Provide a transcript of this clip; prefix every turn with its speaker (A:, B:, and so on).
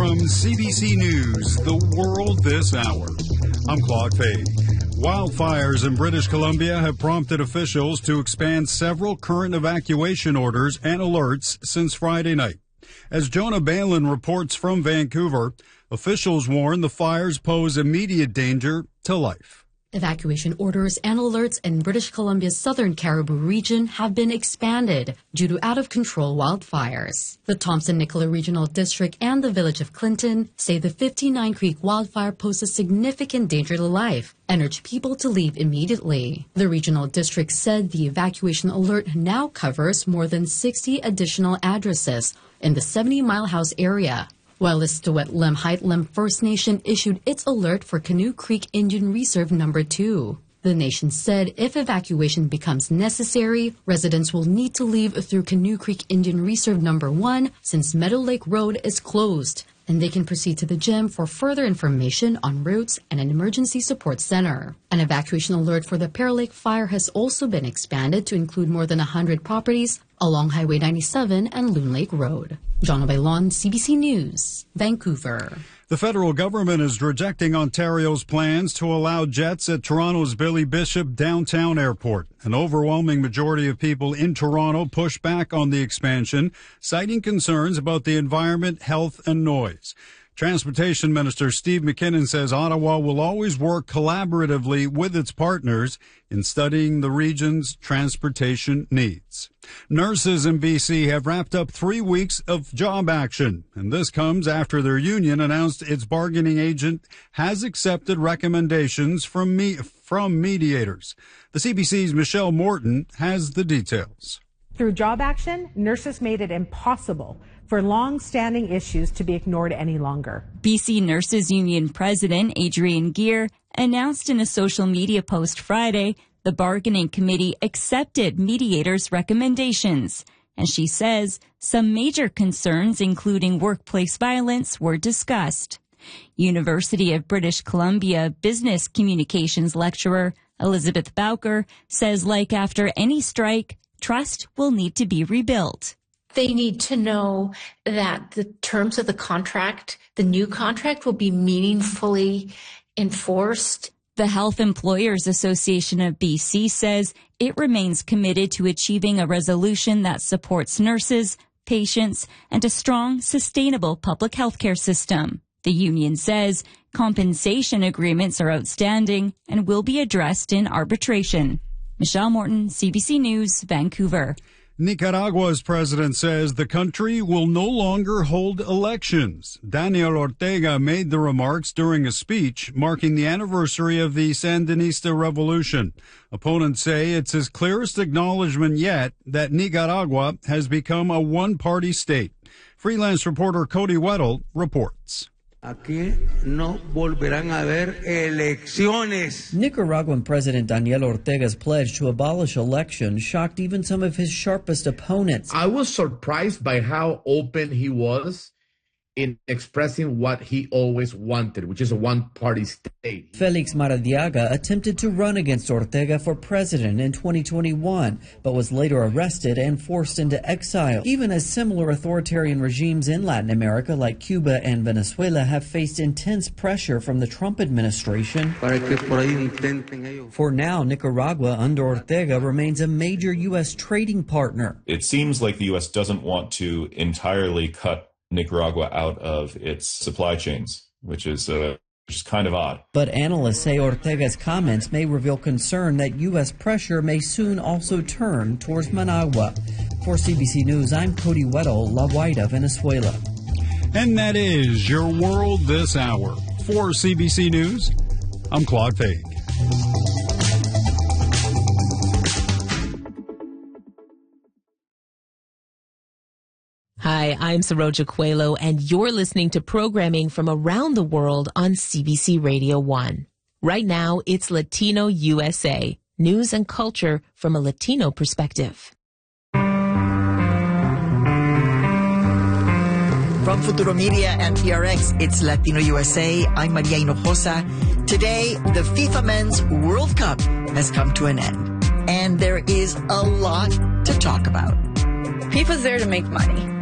A: From CBC News, The World This Hour, I'm Claude Fay. Wildfires in British Columbia have prompted officials to expand several current evacuation orders and alerts since Friday night. As Jonah Balin reports from Vancouver, officials warn the fires pose immediate danger to life.
B: Evacuation orders and alerts in British Columbia's southern Cariboo region have been expanded due to out-of-control wildfires. The Thompson-Nicola Regional District and the village of Clinton say the 59 Creek wildfire poses significant danger to life and urge people to leave immediately. The regional district said the evacuation alert now covers more than 60 additional addresses in the 70-Mile House area, while Istuwet-Lemhi-Lem First Nation issued its alert for Canoe Creek Indian Reserve No. 2. The nation said if evacuation becomes necessary, residents will need to leave through Canoe Creek Indian Reserve No. 1 since Meadow Lake Road is closed, and they can proceed to the gym for further information on routes and an emergency support center. An evacuation alert for the Pearl Lake fire has also been expanded to include more than 100 properties along Highway 97 and Loon Lake Road. John Bailon, CBC News, Vancouver.
A: The federal government is rejecting Ontario's plans to allow jets at Toronto's Billy Bishop Downtown Airport. An overwhelming majority of people in Toronto push back on the expansion, citing concerns about the environment, health, and noise. Transportation Minister Steve McKinnon says Ottawa will always work collaboratively with its partners in studying the region's transportation needs. Nurses in BC have wrapped up 3 weeks of job action, and this comes after their union announced its bargaining agent has accepted recommendations from mediators. The CBC's Michelle Morton has the details.
C: Through job action, nurses made it impossible for long-standing issues to be ignored any longer.
D: BC Nurses Union President Adrienne Geer announced in a social media post Friday the bargaining committee accepted mediators' recommendations. And she says some major concerns, including workplace violence, were discussed. University of British Columbia business communications lecturer Elizabeth Bowker says, like after any strike, trust will need to be rebuilt.
E: They need to know that the terms of the contract, the new contract, will be meaningfully enforced.
D: The Health Employers Association of BC says it remains committed to achieving a resolution that supports nurses, patients, and a strong, sustainable public health care system. The union says compensation agreements are outstanding and will be addressed in arbitration. Michelle Morton, CBC News, Vancouver.
A: Nicaragua's president says the country will no longer hold elections. Daniel Ortega made the remarks during a speech marking the anniversary of the Sandinista Revolution. Opponents say it's his clearest acknowledgement yet that Nicaragua has become a one-party state. Freelance reporter Cody Weddle reports.
F: Aquí no volverán a haber elecciones.
G: Nicaraguan President Daniel Ortega's pledge to abolish elections shocked even some of his sharpest opponents.
H: I was surprised by how open he was in expressing what he always wanted, which is a one-party state.
G: Felix Maradiaga attempted to run against Ortega for president in 2021, but was later arrested and forced into exile, even as similar authoritarian regimes in Latin America like Cuba and Venezuela have faced intense pressure from the Trump administration. For now, Nicaragua under Ortega remains a major U.S. trading partner.
I: It seems like the U.S. doesn't want to entirely cut Nicaragua out of its supply chains, which is kind of odd.
G: But analysts say Ortega's comments may reveal concern that U.S. pressure may soon also turn towards Managua. For CBC News, I'm Cody Weddle, La Guaira, Venezuela.
A: And that is your world this hour. For CBC News, I'm Claude Fay.
J: Hi, I'm Saroja Coelho, and you're listening to programming from around the world on CBC Radio 1. Right now, it's Latino USA, news and culture from a Latino perspective.
K: From Futuro Media and PRX, it's Latino USA. I'm Maria Hinojosa. Today, the FIFA Men's World Cup has come to an end, and there is a lot to talk about.
L: FIFA's there to make money.